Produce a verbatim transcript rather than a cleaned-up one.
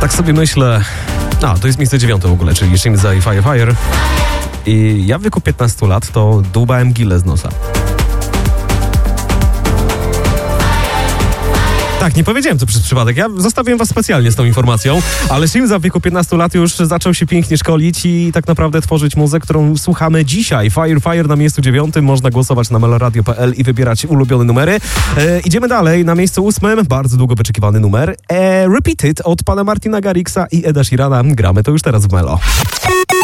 Tak sobie myślę... A, to jest miejsce dziewiąte w ogóle, czyli Shimza i Fire Fire. I ja w wieku piętnastu lat to dłubałem gilę z nosa. Tak, nie powiedziałem to przez przypadek. Ja zostawiłem was specjalnie z tą informacją, ale Shimza w wieku piętnastu lat już zaczął się pięknie szkolić i tak naprawdę tworzyć muzykę, którą słuchamy dzisiaj. Fire Fire na miejscu dziewiątym. Można głosować na meloradio kropka p l i wybierać ulubione numery. E, idziemy dalej. Na miejscu ósmym, bardzo długo wyczekiwany numer. E, Repeated od pana Martina Garrixa i Eda Sheerana. Gramy to już teraz w Melo.